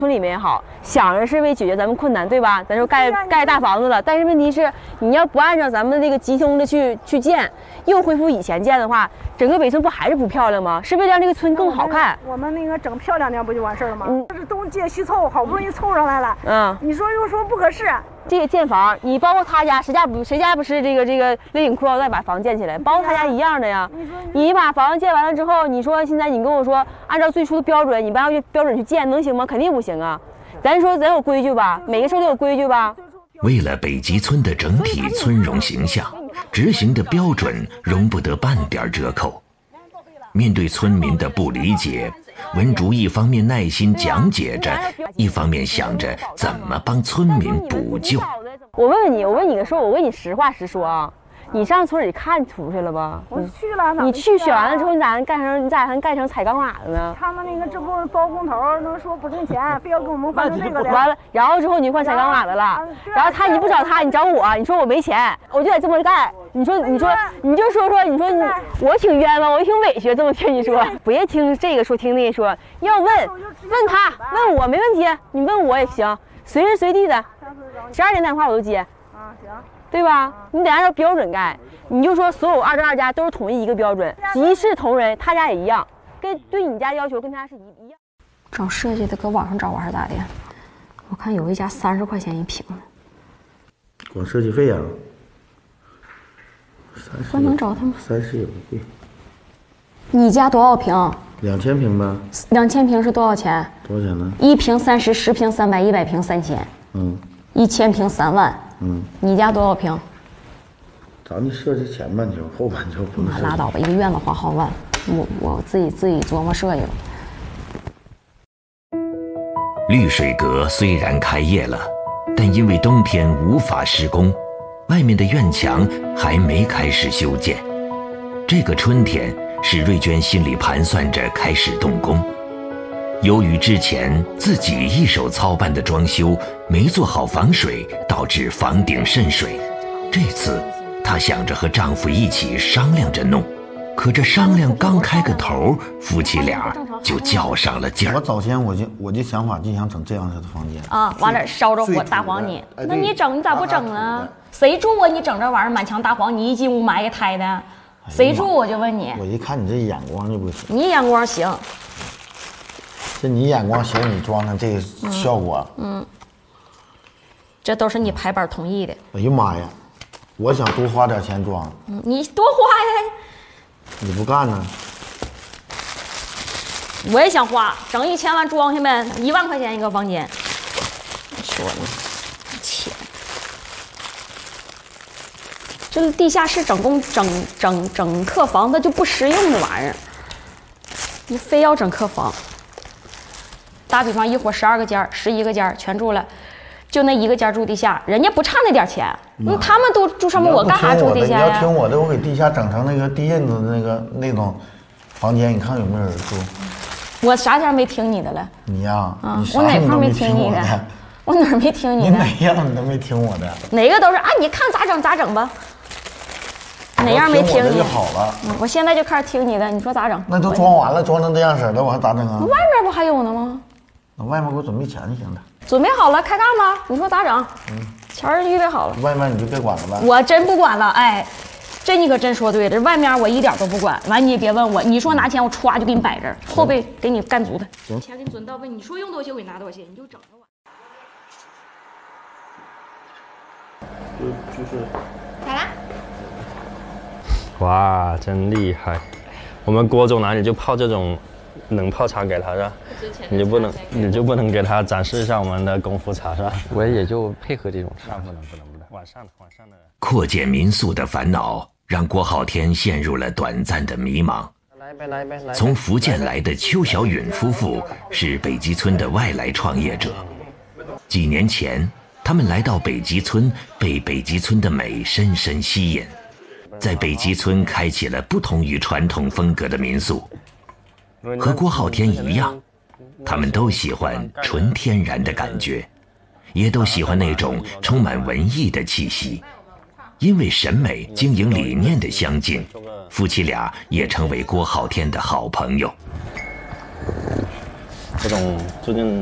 村里面也好，想着是为解决咱们困难，对吧？咱说盖大房子了，但是问题是，你要不按照咱们那个集中的去建，又恢复以前建的话，整个北村不还是不漂亮吗？是为了让这个村更好看。 我们那个整漂亮点不就完事儿了吗？这是东借西凑，好不容易凑上来了。你说又说不合适。 这个建房，你包括他家，谁家不是这个勒紧裤腰带把房建起来，包括他家一样的呀。你把房子建完了之后，你说现在你跟我说按照最初的标准，你不按照标准去建，能行吗？肯定不行啊。咱说咱有规矩吧，每个事都有规矩吧。 为了北极村的整体村容形象，执行的标准容不得半点折扣。面对村民的不理解，文竹一方面耐心讲解着，一方面想着怎么帮村民补救。 我问你个事儿，我问你实话实说啊，你上村里看出去了吧？ 我去了， 你去选完了之后，你咋还盖成踩钢瓦的呢？ 他们那个这不包工头能说不挣钱，非要给我们换成这个的。 完了，然后之后你就换踩钢瓦的了，然后你不找他，你找我，你说我没钱，我就得这么盖。你就说，我挺冤枉，我挺委屈，这么听你说，别听这个说，听那个说，要问他，问我没问题，你问我也行，随时随地的，12点打电话我都接。 行。 对吧？你得按照标准盖，你就说所有2家都是统一一个标准，一视同仁，他家也一样，跟对你家要求跟他是一样。 找设计的搁网上找还是咋的？我看有一家30块钱一平。 光设计费啊我能找他吗 ？30有贵。 你家多少平 ？2000平吧。 2000平是多少钱？ 多少钱呢 ？1平30，10平300，100平3000。1000平3万。你家多少平？ 咱们设计前半球，后半球不能。 拉倒吧，一个院子花好万，我自己琢磨设计了。 绿水阁虽然开业了，但因为冬天无法施工，外面的院墙还没开始修建。这个春天，史瑞娟心里盘算着开始动工。由于之前自己一手操办的装修没做好防水，导致房顶渗水。这次她想着和丈夫一起商量着弄，可这商量刚开个头，夫妻俩就较上了劲儿。 我早先我就想法就想整这样式的房间啊，完了烧着火大黄泥，那你整你咋不整呢？谁住啊？你整这玩意儿满墙大黄泥，一进屋埋一胎的，谁住？我就问你。 我一看你这眼光就不行。 你眼光行。 这你眼光行，你装成这个效果， 这都是你排班同意的。 哎呀妈呀，我想多花点钱装， 你多花呀， 你不干呢？ 我也想花，整1000万装下呗，1万块钱一个房间。你说呢？钱，这地下室整客房，它就不实用的玩意儿，你非要整客房。打比方，一伙12个间，11个间全住了，就那1个间住地下，人家不差那点钱。他们都住上面，我干啥住地下呀？ 你要听我的，我给地下整成那个地印子那种房间，你看有没有人住？ 我啥前没听你的了？ 你呀， 我哪块没听你的？我哪儿没听你的？ 你哪样你都没听我的？ 哪个都是啊？你看咋整咋整吧。哪样没听你就好了。 我现在就开始听你的，你说咋整？ 那都装完了，装成这样式的，我还咋整啊？ 外面不还有呢吗？ 那外面给我准备钱就行了。 准备好了，开干吧。你说咋整？钱儿预备好了。 外面你就别管了吧。 我真不管了，哎，这你可真说对了。外面我一点都不管。完你也别问我，你说拿钱我歘就给你摆这儿，后背给你干足的。 行， 钱给你准到位，你说用多些我给你拿多些，你就整着我。 就是咋啦？ 哇，真厉害！我们郭总哪里就泡这种冷泡茶给他是吧？你就不能给他展示一下我们的功夫茶是吧？ 我也就配合这种茶。 不能。晚上的。 扩建民宿的烦恼让郭浩天陷入了短暂的迷茫。 来， 从福建来的邱小允夫妇是北极村的外来创业者。几年前，他们来到北极村，被北极村的美深深吸引，在北极村开启了不同于传统风格的民宿。和郭浩天一样，他们都喜欢纯天然的感觉，也都喜欢那种充满文艺的气息。因为审美、经营理念的相近，夫妻俩也成为郭浩天的好朋友。 郭总最近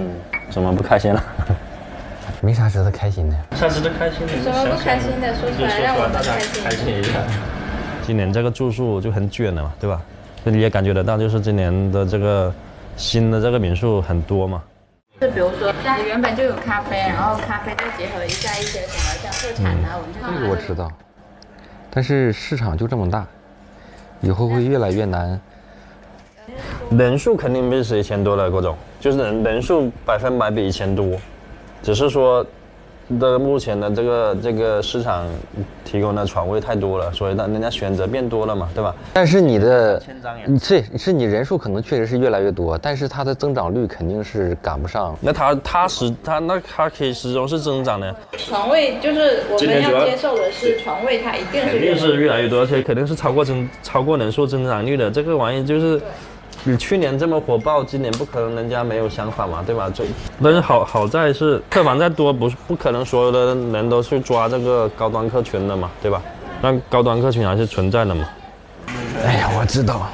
怎么不开心了？ 没啥值得开心的。 啥值得开心的？ 什么不开心的？说出来让我们开心一下。今年这个住宿就很卷了嘛，对吧？你也感觉得到，就是今年的这个新的这个民宿很多嘛。 是比如说家里原本就有咖啡，然后咖啡再结合一下一些什么像特产啊、文创啊。 这个我知道，但是市场就这么大，以后会越来越难。 人数肯定比以前多了，郭总，就是人数100%比以前多，只是说目前的这个市场提供的床位太多了，所以让人家选择变多了嘛，对吧？ 但是你你人数可能确实是越来越多，但是它的增长率肯定是赶不上。 那它可以始终是增长的。 床位就是我们要接受的是床位，它一定是越来越多，而且肯定是超过人数增长率的。这个玩意就是。你去年这么火爆，今年不可能人家没有想法嘛，对吧？但是好在是客房再多，不可能所有的人都去抓这个高端客群的嘛，对吧？但高端客群还是存在的嘛。 哎呀，我知道。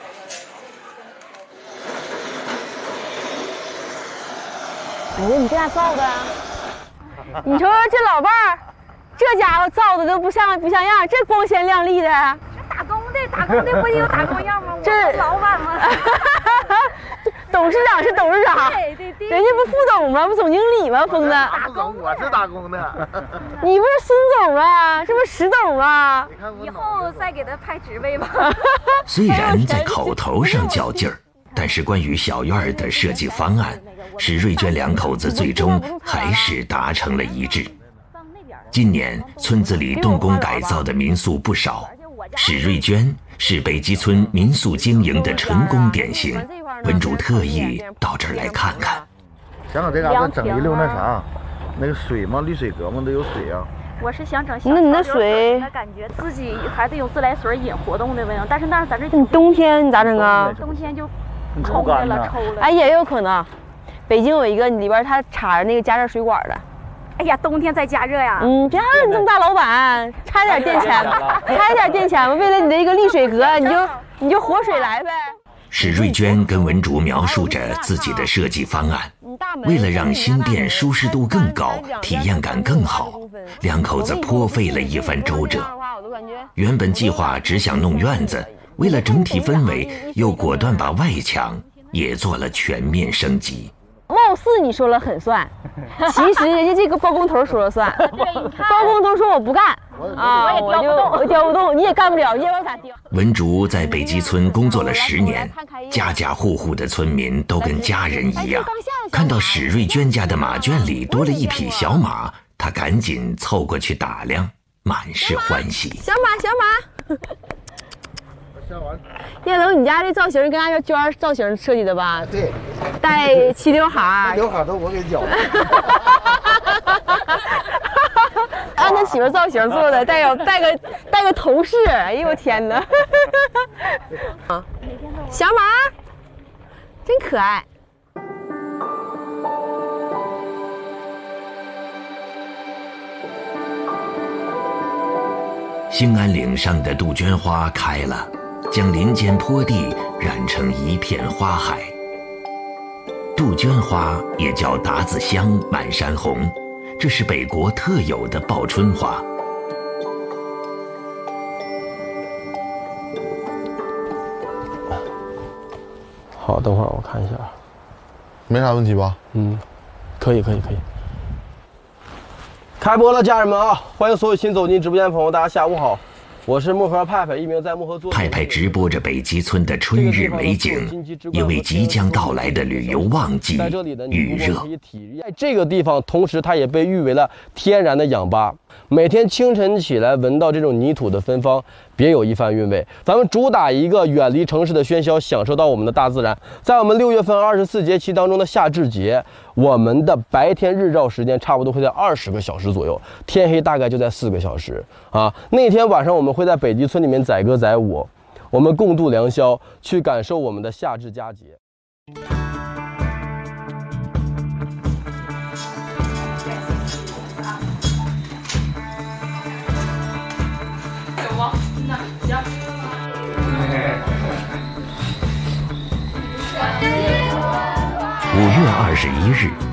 哎呀，你这样造的，你说这老伴儿，这家伙造的都不像样，这光鲜亮丽的。 打工的不就有打工样吗？ 这老板吗？ 董事长是董事长，对，人家不副总吗？不总经理吗？疯子， 我是打工的。 你不是孙总啊？这不是石董啊？ 以后再给他派职位吧。 虽然在口头上较劲儿，但是关于小院的设计方案，史瑞娟两口子最终还是达成了一致。今年村子里动工改造的民宿不少。史瑞娟是北极村民宿经营的成功典型，文主特意到这儿来看看。 想想这嘎达整一溜那啥，那个水嘛，绿水阁嘛都有水啊。 我是想整那你那水感觉自己还得有自来水引活动的味道，但是咱这你冬天你咋整啊？ 冬天就抽的了，抽了。 哎，也有可能，北京有一个里边它插着那个加热水管的。 哎呀，冬天再加热呀！ 别让你这么大老板，差点电钱吧，差点电钱吧。为了你的一个滤水阁，你就活水来呗。 史瑞娟跟文竹描述着自己的设计方案，为了让新店舒适度更高，体验感更好，两口子颇费了一番周折。原本计划只想弄院子，为了整体氛围，又果断把外墙也做了全面升级。 貌似你说了很算，其实人家这个包工头说了算。包工头说我不干啊，我调不动，你也干不了，你也往咋调？ 文竹在北极村工作了10年，家家户户的村民都跟家人一样。看到史瑞娟家的马圈里多了一匹小马，他赶紧凑过去打量，满是欢喜。 小马。叶龙，你家这造型跟俺娟造型设计的吧？ 对， 带齐刘海， 刘海都我给绞的。 按他媳妇造型做的，带个头饰。哎呦我天哪！小马，真可爱。 兴安岭上的杜鹃花开了，将林间坡地染成一片花海。杜鹃花也叫达子香、满山红，这是北国特有的报春花。 好，等会儿我看一下， 没啥问题吧？ 可以。开播了，家人们啊！欢迎所有新走进直播间的朋友，大家下午好，我是漠河派派，一名在漠河做。 派派直播着北极村的春日美景，也为即将到来的旅游旺季预热。 在这个地方，同时它也被誉为了天然的氧吧。每天清晨起来，闻到这种泥土的芬芳，别有一番韵味。咱们主打一个远离城市的喧嚣，享受到我们的大自然。在我们6月份24节气当中的夏至节，我们的白天日照时间差不多会在20个小时左右，天黑大概就在4个小时啊。那天晚上我们会在北极村里面载歌载舞，我们共度良宵，去感受我们的夏至佳节。 5月21日，